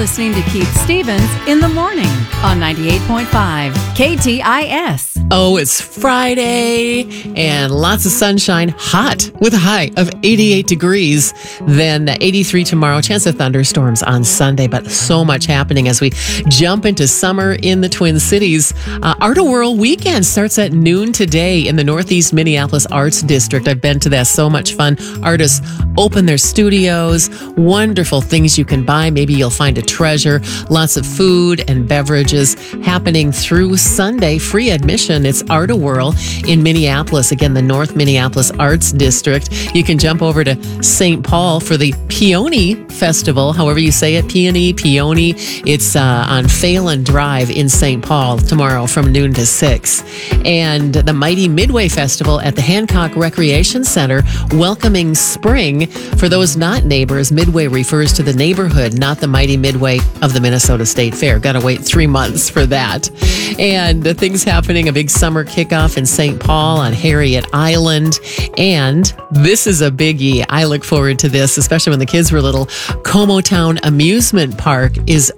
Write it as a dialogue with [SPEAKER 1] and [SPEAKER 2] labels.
[SPEAKER 1] listening to Keith Stevens in the morning on 98.5 KTIS.
[SPEAKER 2] Oh, it's Friday and lots of sunshine, hot with a high of 88 degrees. Then 83 tomorrow, chance of thunderstorms on Sunday, but so much happening as we jump into summer in the Twin Cities. Art Whirl weekend starts at noon today in the Northeast Minneapolis Arts District. I've been to that, so much fun. Artists open their studios, wonderful things you can buy. Maybe you'll find a treasure. Lots of food and beverages happening through Sunday. Free admission. It's Art Whirl in Minneapolis. Again, the North Minneapolis Arts District. You can jump over to St. Paul for the Peony Festival, however you say it, Peony. It's on Phelan Drive in St. Paul tomorrow from noon to 6. And the Mighty Midway Festival at the Hancock Recreation Center, welcoming spring. For those not neighbors, Midway refers to the neighborhood, not the Mighty Midway of the Minnesota State Fair. Got to wait 3 months for that. And the things happening, a big summer kickoff in St. Paul on Harriet Island. And this is a biggie. I look forward to this, especially when the kids were little. Como Town Amusement Park is